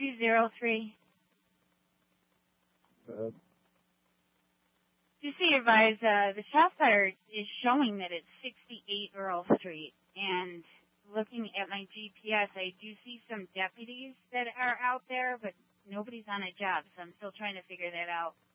203. Uh, Just so you advise, the shop fire is showing that it's 68 Earl Street, and looking at my GPS, I do see some deputies that are out there, but nobody's on a job, so I'm still trying to figure that out.